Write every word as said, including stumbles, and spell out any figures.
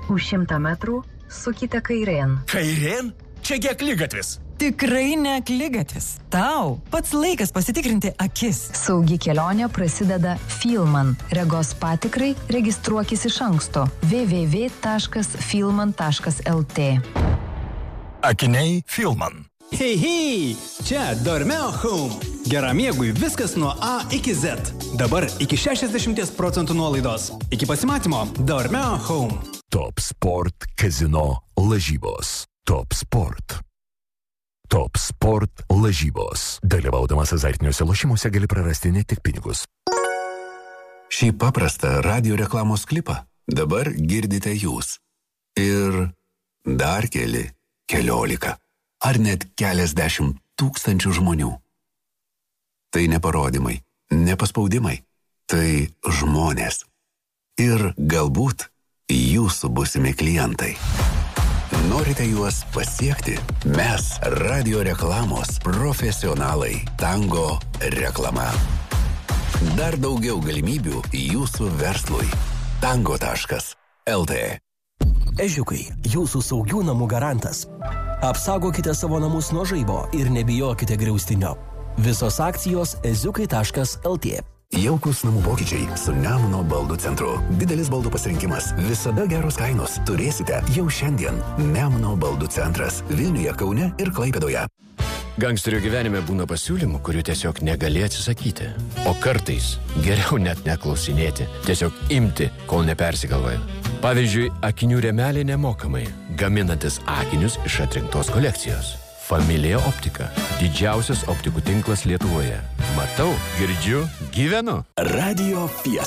Už šimtą metrų sukite kairėn. Kairėn? Čiagi akligatvis. Tikrai ne akligatvis. Tau pats laikas pasitikrinti akis. Saugi kelionė prasideda Filman. Regos patikrai registruokis iš anksto. w w w taškas filman taškas l t. Akiniai Filman. Hei, hei! Čia Dormeo Home. Geram miegui viskas nuo A iki Z. Dabar iki šešiasdešimt procentų nuolaidos. Iki pasimatymo Dormeo Home. Top Sport Casino lažybos. Top Sport. Top Sport lažybos. Dalyvaudamas azartiniuose lošimuose gali prarasti ne tik pinigus. Šį paprastą radio reklamos klipą dabar girdite jūs. Ir dar keli, keliolika, ar net keliasdešimt tūkstančių žmonių. Tai ne parodymai, ne paspaudimai, tai žmonės. Ir galbūt jūsų būsimi klientai. Norite juos pasiekti? Mes radio reklamos profesionalai. Tango reklama. Dar daugiau galimybių jūsų verslui. tango taškas l t. Ežiukai, jūsų saugių namų garantas. Apsaugokite savo namus nuo žaibo ir nebijokite griaustinio. Visos akcijos eziukai taškas l t. Jaukus namų pokyčiai su Nemuno baldų centru. Didelis baldų pasirinkimas, visada geros kainos. Turėsite jau šiandien. Nemuno baldų centras Vilniuje, Kaune ir Klaipėdoje. Gangsterio gyvenime būna pasiūlymų, kurių tiesiog negali atsisakyti. O kartais geriau net neklausinėti, tiesiog imti, kol nepersigalvoja. Pavyzdžiui, akinių rėmeliai nemokamai, gaminantis akinius iš atrinktos kolekcijos. Familija Optika. Didžiausias optikų tinklas Lietuvoje. Matau, girdžiu, gyvenu. Radio Fiesta.